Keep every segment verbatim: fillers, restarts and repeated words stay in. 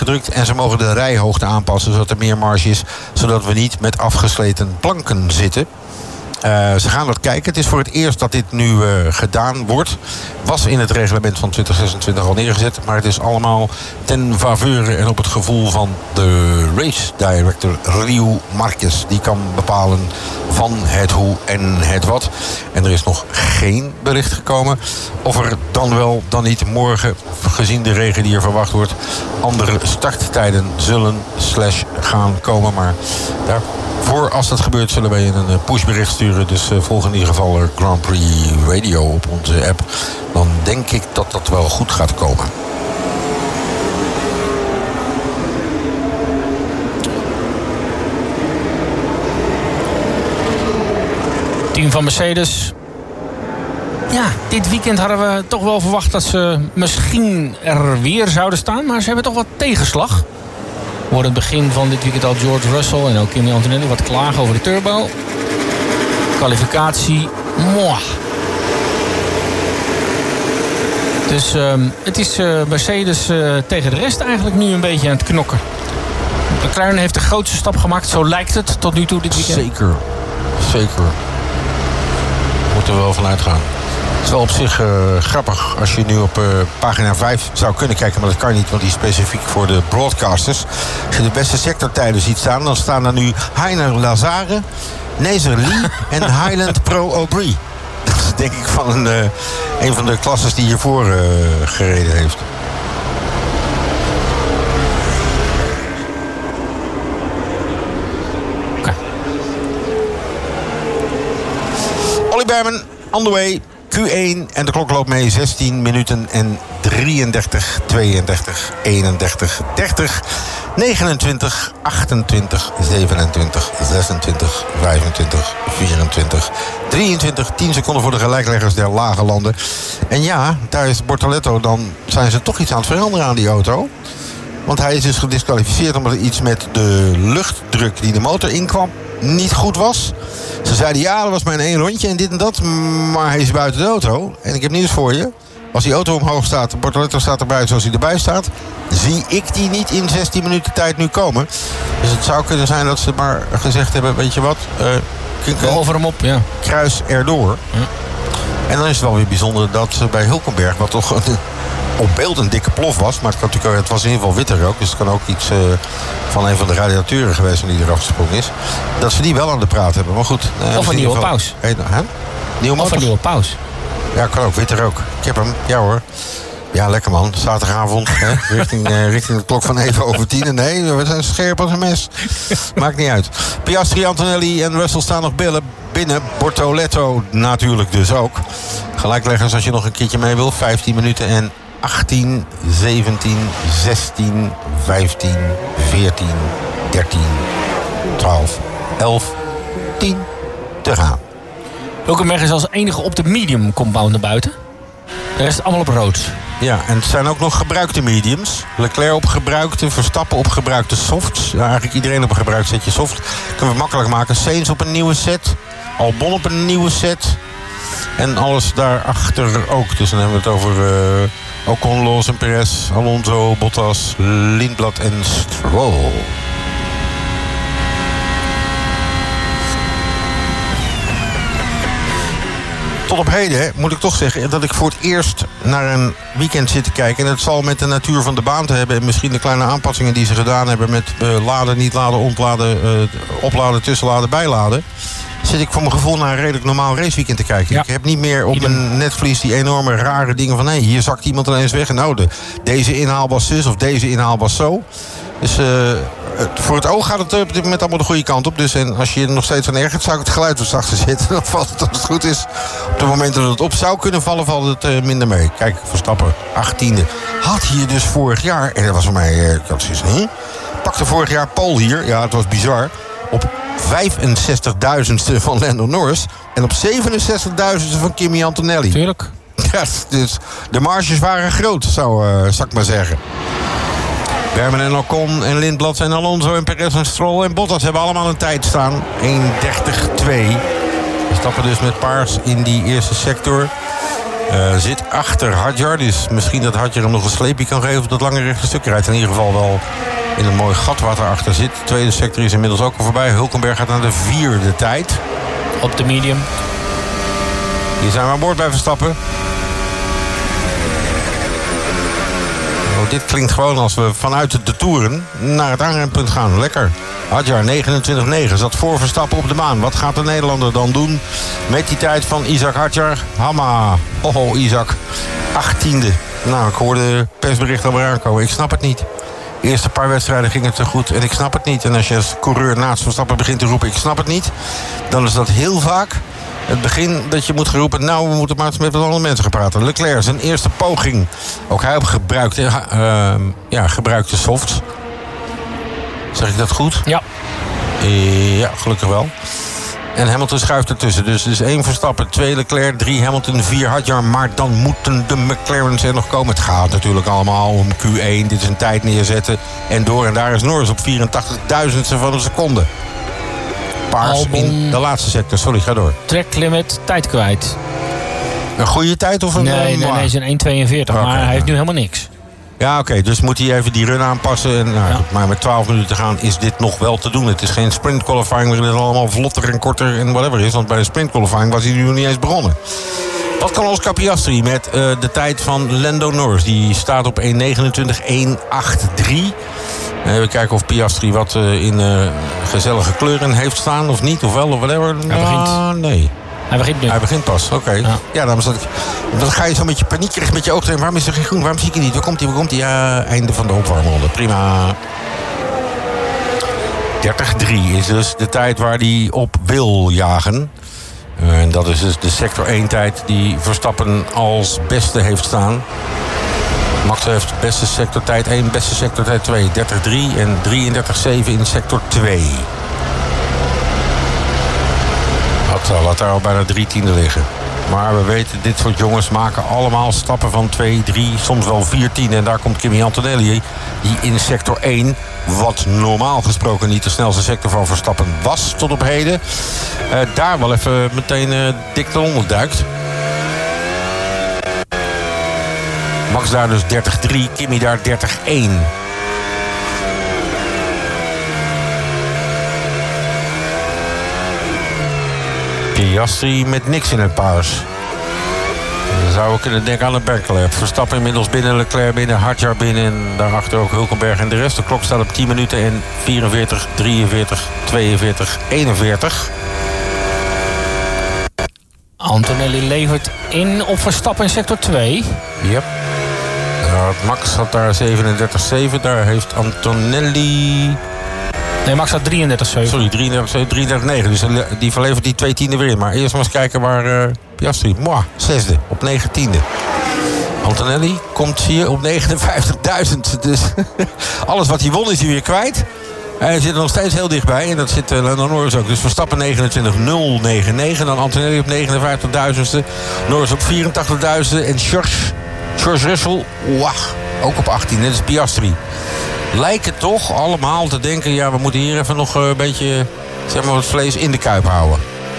gedrukt. En ze mogen de rijhoogte aanpassen zodat er meer marge is. Zodat we niet met afgesleten planken zitten. Uh, ze gaan dat kijken. Het is voor het eerst dat dit nu uh, gedaan wordt. Was in het reglement van twintig zesentwintig al neergezet. Maar het is allemaal ten faveur en op het gevoel van de race director Rio Marquez. Die kan bepalen van het hoe en het wat. En er is nog geen bericht gekomen of er dan wel, dan niet morgen, gezien de regen die er verwacht wordt, andere starttijden zullen slash gaan komen. Maar daarvoor, als dat gebeurt, zullen wij een pushbericht sturen. Dus uh, volg in ieder geval Grand Prix Radio op onze app. Dan denk ik dat dat wel goed gaat komen. Team van Mercedes. Ja, dit weekend hadden we toch wel verwacht dat ze misschien er weer zouden staan. Maar ze hebben toch wat tegenslag. We hoorden het begin van dit weekend al George Russell en ook Kimi Antonelli wat klagen over de turbo. Kwalificatie, mooi. Dus uh, het is uh, Mercedes uh, tegen de rest eigenlijk nu een beetje aan het knokken. McLaren heeft de grootste stap gemaakt, zo lijkt het tot nu toe dit weekend. Zeker, zeker. Moeten we wel vanuit gaan. Het is wel op zich uh, grappig als je nu op uh, pagina vijf zou kunnen kijken. Maar dat kan niet, want die is specifiek voor de broadcasters. Als je de beste sectortijden ziet staan, dan staan er nu Heiner Lazare, Nezer Lee en Highland Pro Aubry. Dat is denk ik van een, uh, een van de klasses die hiervoor uh, gereden heeft. Okay. Ollie Bearman, on the way. Q één en de klok loopt mee. zestien minuten en drieëndertig, tweeëndertig, eenendertig, dertig, negenentwintig, achtentwintig, zevenentwintig, zesentwintig, vijfentwintig, vierentwintig, drieëntwintig. tien seconden voor de gelijkleggers der lage landen. En ja, daar is Bortoleto. Dan zijn ze toch iets aan het veranderen aan die auto. Want hij is dus gedisqualificeerd omdat er iets met de luchtdruk die de motor inkwam niet goed was. Ze zeiden ja, dat was maar in één rondje en dit en dat. Maar hij is buiten de auto. En ik heb nieuws voor je. Als die auto omhoog staat, Bortoleto staat erbij zoals hij erbij staat, zie ik die niet in zestien minuten tijd nu komen. Dus het zou kunnen zijn dat ze maar gezegd hebben, weet je wat, uh, over hem op, ja. Kruis erdoor. Ja. En dan is het wel weer bijzonder dat ze bij Hulkenberg, wat toch een, op beeld een dikke plof was, maar het, kan natuurlijk, het was in ieder geval witte rook, dus het kan ook iets uh, van een van de radiatoren geweest zijn die eraf gesprongen is, dat ze die wel aan de praat hebben. Maar goed. Uh, of een nieuwe geval, paus. Hey, hè? Nieuwe of een nieuwe paus. Ja, kan ook. Witte rook. Ik heb hem. Ja hoor. Ja, lekker man. Zaterdagavond. Hè? Richting, uh, richting de klok van even over tien. Nee, we zijn scherp als een mes. Maakt niet uit. Piastri, Antonelli en Russell staan nog billen binnen. Bortoleto natuurlijk dus ook. Gelijkleggers als je nog een keertje mee wil. vijftien minuten en achttien, zeventien, zestien, vijftien, veertien, dertien, twaalf, elf, tien te gaan. Hulkenberg is als enige op de medium compound naar buiten. De rest allemaal op rood. Ja, en het zijn ook nog gebruikte mediums. Leclerc op gebruikte, Verstappen op gebruikte softs. Ja, eigenlijk iedereen op een gebruikt setje soft. Kunnen we makkelijk maken. Sainz op een nieuwe set. Albon op een nieuwe set. En alles daarachter ook. Dus dan hebben we het over uh, Ocon, Lawson, Perez, Alonso, Bottas, Lindblad en Stroll. Tot op heden moet ik toch zeggen dat ik voor het eerst naar een weekend zit te kijken. En het zal met de natuur van de baan te hebben. En misschien de kleine aanpassingen die ze gedaan hebben met uh, laden, niet laden, ontladen, uh, opladen, tussenladen, bijladen. Zit ik voor mijn gevoel naar een redelijk normaal raceweekend te kijken. Ja. Ik heb niet meer op mijn netvlies die enorme rare dingen van hé, hey, hier zakt iemand ineens weg. En nou, de, deze inhaal was zus of deze inhaal was zo. Dus uh, voor het oog gaat het op dit moment allemaal de goede kant op. Dus en als je je nog steeds aan ergert, zou ik het geluid wat zachter zetten. Dan valt het, als het goed is. Op het moment dat het op zou kunnen vallen, valt het uh, minder mee. Kijk, Verstappen, achttiende. Had hier dus vorig jaar, en dat was voor mij, uh, ik had zoiets, huh? Pakte vorig jaar Pole hier, ja, het was bizar, op vijfenzestigduizendste van Lando Norris en op zevenenzestigduizendste van Kimi Antonelli. Tuurlijk. Ja, dus de marges waren groot, zou, uh, zou ik maar zeggen. Bearman en Ocon en Lindblad en Alonso en Perez en Stroll en Bottas hebben allemaal een tijd staan. één dertig twee. We stappen dus met paars in die eerste sector. Uh, zit achter Hadjar. Dus misschien dat Hadjar hem nog een sleepje kan geven op dat lange rechte stuk. Rijdt in ieder geval wel in een mooi gat wat erachter zit. De tweede sector is inmiddels ook al voorbij. Hulkenberg gaat naar de vierde tijd. Op de medium. Hier zijn we aan boord bij Verstappen. Oh, dit klinkt gewoon als we vanuit de toeren naar het aanrempunt gaan. Lekker. Hadjar negenentwintig negen zat voor Verstappen op de baan. Wat gaat de Nederlander dan doen met die tijd van Isaac Hadjar? Hamma. Oh, Isaac. achttiende. Nou, ik hoorde persbericht alweer aankomen. Ik snap het niet. De eerste paar wedstrijden ging het zo goed en ik snap het niet. En als je als coureur naast Verstappen begint te roepen ik snap het niet, dan is dat heel vaak het begin dat je moet gaan roepen, nou, we moeten maar eens met wat andere mensen gaan praten. Leclerc, zijn eerste poging. Ook hij gebruikte, uh, ja, gebruikte softs. Zeg ik dat goed? Ja. Uh, ja, gelukkig wel. En Hamilton schuift ertussen. Dus dus één Verstappen, twee Leclerc, drie Hamilton, vier Hadjar. Maar dan moeten de McLaren's er nog komen. Het gaat natuurlijk allemaal om Q één. Dit is een tijd neerzetten. En door en daar is Norris op vierentachtigduizendste van een seconde. Paars Albon in de laatste sector. Sorry, ga door. Track limit, tijd kwijt. Een goede tijd of een... Nee, nee, nee, zijn één tweeënveertig. Okay, maar hij ja. heeft nu helemaal niks. Ja, oké. Okay, dus moet hij even die run aanpassen. En, nou, ja. Maar met twaalf minuten te gaan is dit nog wel te doen. Het is geen sprint qualifying waarin het allemaal vlotter en korter en whatever is. Want bij de sprint qualifying was hij nu nog niet eens begonnen. Wat kan Oscar Piastri met uh, de tijd van Lando Norris? Die staat op één negenentwintig één achtentachtig. Even kijken of Piastri wat uh, in uh, gezellige kleuren heeft staan of niet. Of wel, of whatever. Hij begint. Uh, nee. Hij begint nu. Hij begint pas, oké. Okay. Ja, ja dan, ik, dan ga je zo met je paniekerig met je ogen. Waarom is er geen groen? Waarom zie ik het niet? Waar komt hij? Waar komt hij? Ja, einde van de opwarmronde. Prima. dertig drie is dus de tijd waar hij op wil jagen. En dat is dus de sector één tijd die Verstappen als beste heeft staan. Max heeft beste sector tijd één, beste sector tijd twee. dertig drie en drieëndertig zeven in sector twee. Dat laat daar al bijna drie tienden liggen. Maar we weten, dit soort jongens maken allemaal stappen van twee, drie, soms wel vier tienden. En daar komt Kimi Antonelli, die in sector één, wat normaal gesproken niet de snelste sector van Verstappen was tot op heden, uh, daar wel even meteen uh, dik eronder duikt. Max daar dus dertig drie, Kimi daar dertig één. Piastri met niks in het paars. Dan zou ik kunnen denken aan een Berkeley. Verstappen inmiddels binnen, Leclerc binnen, Hadjar binnen. En daarachter ook Hulkenberg en de rest. De klok staat op tien minuten en vierenveertig, drieënveertig, tweeënveertig, eenenveertig. Antonelli levert in op Verstappen in sector twee. Yep. Nou, Max had daar zevenendertig zeven. Daar heeft Antonelli... Nee, Max had drieëndertig zeven. Sorry, drieëndertig negen. Dus die verlevert die twee tienden weer in. Maar eerst maar eens kijken waar uh, Piastri... Mwah, zesde, op negentiende. Antonelli komt hier op negenenvijftigduizend. Dus alles wat hij won is hij weer kwijt. Hij zit er nog steeds heel dichtbij. En dat zit uh, Lando Norris ook. Dus Verstappen negenentwintig nul negenennegentig. Dan Antonelli op negenenvijftigduizendste. Norris op vierentachtigduizendste. En George, George Russell, wauw, ook op achttien. Net als Piastri. Lijken toch allemaal te denken, ja, we moeten hier even nog een beetje, zeg maar, wat vlees in de kuip houden.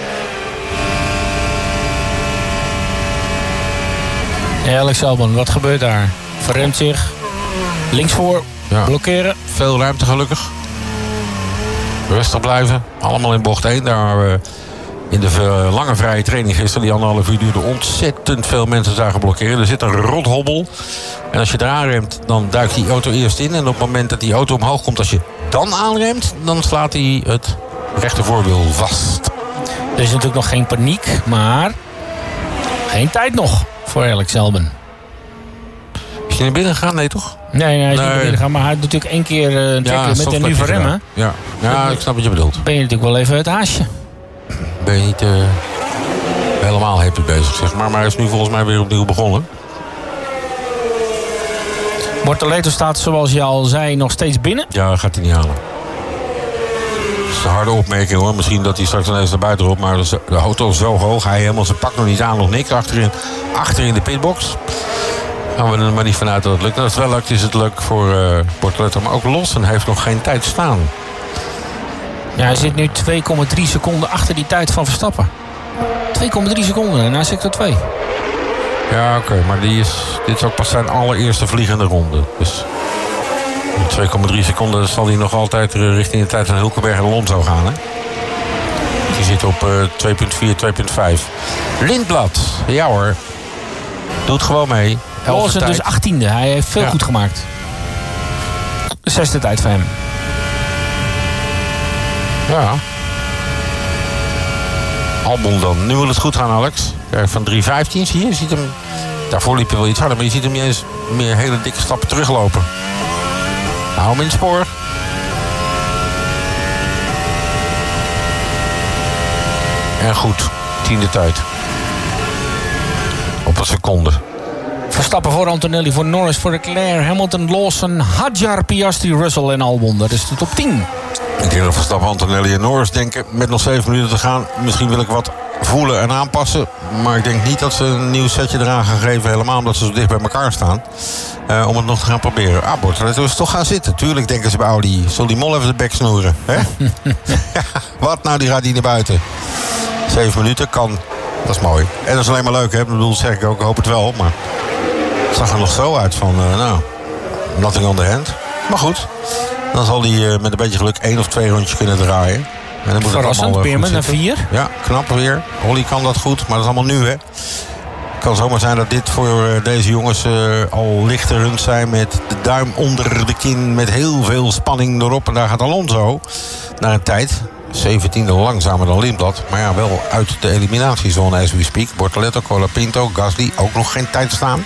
Ja, Alex Albon, wat gebeurt daar? Verremt zich, linksvoor, ja. Blokkeren. Veel ruimte gelukkig. Rustig blijven, allemaal in bocht één. Daar we in de lange vrije training gisteren, die anderhalf uur duurde, ontzettend veel mensen zagen blokkeren. Er zit een rothobbel. En als je er aanremt, dan duikt die auto eerst in. En op het moment dat die auto omhoog komt, als je dan aanremt, dan slaat hij het rechtervoorwiel vast. Er is natuurlijk nog geen paniek, maar geen tijd nog voor Alex Albon. Is hij naar binnen gegaan? Nee, toch? Nee, nee, hij is nee. niet naar binnen gegaan. Maar hij had natuurlijk één keer uh, een ja, met en nu verremmen. Ja, ja, ik snap wat je bedoelt. Ben je natuurlijk wel even het haasje. Ben je niet uh, helemaal happy bezig, zeg maar. Maar hij is nu volgens mij weer opnieuw begonnen. Bortoleto staat, zoals je al zei, nog steeds binnen. Ja, dat gaat hij niet halen. Dat is een harde opmerking, hoor. Misschien dat hij straks ineens naar buiten roept. Maar de auto is zo hoog. Hij helemaal zijn pak nog niet aan, nog niks. Achterin, achter in de pitbox. Gaan we er maar niet vanuit dat het lukt. En als het wel lukt, is het leuk voor uh, Bortoleto. Maar ook los. En hij heeft nog geen tijd staan. Ja, hij zit nu twee komma drie seconden achter die tijd van Verstappen. twee komma drie seconden naar sector twee. Ja, oké, okay, maar die is, dit is ook pas zijn allereerste vliegende ronde. Dus twee komma drie seconden zal hij nog altijd richting de tijd van Hulkenberg en Alonso gaan, hè? Die zit op uh, twee komma vier, twee komma vijf. Lindblad, ja hoor. Doet gewoon mee. Lawson dus achttiende. Hij heeft veel ja. goed gemaakt. De zesde tijd voor hem. Ja. Albon dan. Nu wil het goed gaan, Alex. Kijk, van drie vijftien zie je. je ziet hem, daarvoor liep je wel iets harder, maar je ziet hem niet eens meer hele dikke stappen teruglopen. Hou hem in het spoor. En goed, tiende tijd. Op een seconde. Verstappen voor Antonelli, voor Norris, voor Leclerc, Hamilton, Lawson, Hadjar, Piastri, Russell en Albon. Dat is de top tien. Ik denk dat Verstappen, Antonelli en Norris denken met nog zeven minuten te gaan. Misschien wil ik wat voelen en aanpassen. Maar ik denk niet dat ze een nieuw setje eraan gaan geven. Helemaal omdat ze zo dicht bij elkaar staan. Uh, om het nog te gaan proberen. Ah, Bortoletto is toch gaan zitten. Tuurlijk denken ze bij Audi. Zal die mol even de bek snoeren? Hè? Ja, wat nou, die gaat die naar buiten. Zeven minuten kan. Dat is mooi. En dat is alleen maar leuk, hè? Ik bedoel, zeg ik ook, ik hoop het wel. Maar het zag er nog zo uit van, uh, nou, nothing on the hand. Maar goed, dan zal hij uh, met een beetje geluk één of twee rondjes kunnen draaien. En dan moet verrassend, Peerman naar vier. Ja, knap weer. Holly kan dat goed, maar dat is allemaal nu, hè. Het kan zomaar zijn dat dit voor deze jongens uh, al lichte runs zijn met de duim onder de kin, met heel veel spanning erop. En daar gaat Alonso naar een tijd. zeventiende langzamer dan Lindblad. Maar ja, wel uit de eliminatiezone as we speak. Bortoletto, Colapinto, Gasly ook nog geen tijd staan.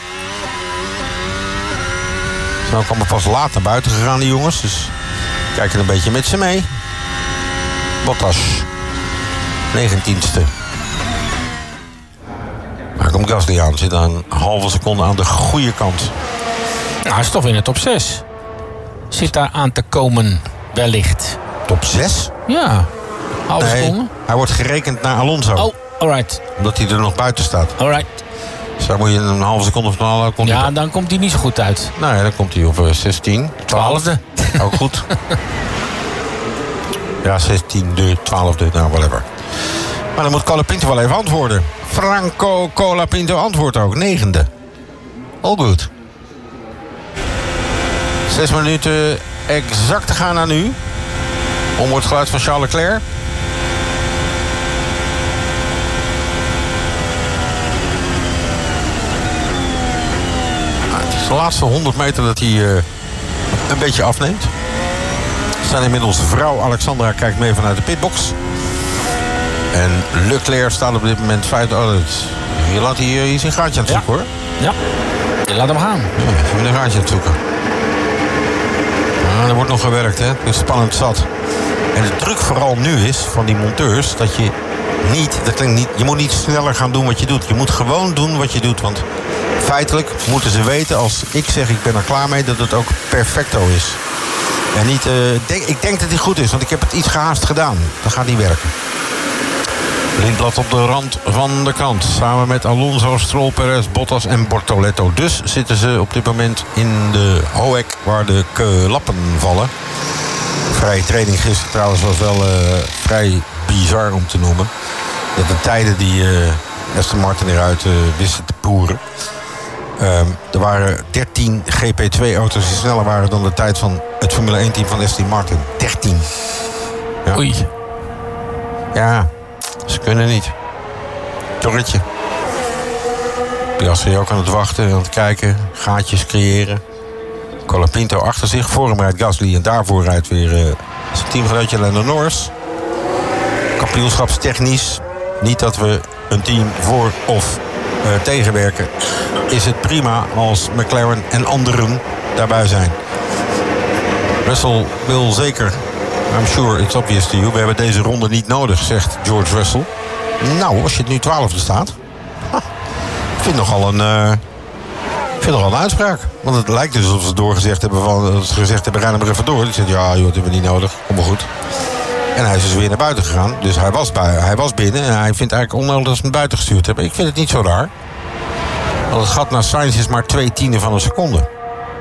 Ze zijn ook allemaal pas laat naar buiten gegaan, die jongens. Dus kijken een beetje met ze mee. Bottas, negentiende. Maar komt Gasly aan. Zit een halve seconde aan de goede kant. Nou, hij is toch in de top zes. Zit daar aan te komen, wellicht. Top zes? Ja. Halve nee, seconde. Hij wordt gerekend naar Alonso. Oh, alright. Omdat hij er nog buiten staat. Alright. Dus daar moet je een halve seconde van halen. Ja, hij... dan komt hij niet zo goed uit. Nou ja, dan komt hij op uh, zestien. twaalfde. Ook goed. Ja, zestiende, twaalfde, nou whatever. Maar dan moet Colapinto wel even antwoorden. Franco Colapinto antwoordt ook. Negende. All good. Zes minuten exact te gaan naar nu. Om het geluid van Charles Leclerc. Nou, het is de laatste honderd meter dat hij uh, een beetje afneemt. Zijn inmiddels vrouw Alexandra kijkt mee vanuit de pitbox. En Leclerc staat op dit moment feit. Oh, je laat hier, hier zijn gaatje aan het zoeken, ja. hoor. Ja, je laat hem gaan. Ja, je een gaatje aan het zoeken. Ah, er wordt nog gewerkt, hè. Het is spannend zat. En de druk vooral nu is van die monteurs dat je niet, dat klinkt niet, je moet niet sneller gaan doen wat je doet. Je moet gewoon doen wat je doet. Want feitelijk moeten ze weten, als ik zeg ik ben er klaar mee, dat het ook perfecto is. En niet, uh, denk, ik denk dat hij goed is, want ik heb het iets gehaast gedaan. Dat gaat niet werken. Lindblad op de rand van de kant. Samen met Alonso, Stroll, Perez, Bottas en Bortoletto. Dus zitten ze op dit moment in de Hoek waar de klappen vallen. Vrije training gisteren trouwens was wel uh, vrij bizar om te noemen. Dat de tijden die uh, Aston Martin eruit uh, wisten te poeren. Um, er waren dertien G P twee auto's die sneller waren dan de tijd van het Formule één team van Aston Martin. dertien. Ja. Oei. Ja, ze kunnen niet. Torretje. Piastri ook aan het wachten, aan het kijken. Gaatjes creëren. Colapinto achter zich. Voor hem rijdt Gasly en daarvoor rijdt weer uh, zijn teamgenootje Lando Norris. Kampioenschapstechnisch. Niet dat we een team voor of uh, tegenwerken. Is het prima als McLaren en anderen daarbij zijn. Russell wil zeker. I'm sure it's obvious to you. We hebben deze ronde niet nodig, zegt George Russell. Nou, als je het nu twaalfde staat. Ha, ik vind nogal een... Uh, ik vind nogal een uitspraak. Want het lijkt dus alsof ze doorgezegd hebben van, dat ze gezegd hebben, rij maar even door. Die zegt, ja, joh, dat hebben we niet nodig. Kom maar goed. En hij is dus weer naar buiten gegaan. Dus hij was, bij, hij was binnen. En hij vindt eigenlijk onnodig dat ze hem buiten gestuurd hebben. Ik vind het niet zo raar. Want het gat naar Sainz is maar twee tienden van een seconde.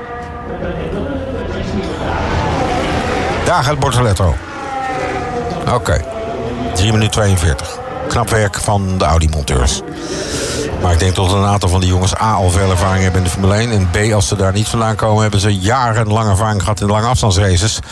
Daar gaat Bortoletto. Oké. Okay. drie minuten tweeënveertig. Knap werk van de Audi-monteurs. Maar ik denk dat een aantal van die jongens A al veel ervaring hebben in de Formule één. En B, als ze daar niet vandaan komen, hebben ze jarenlang ervaring gehad in de lange afstandsraces.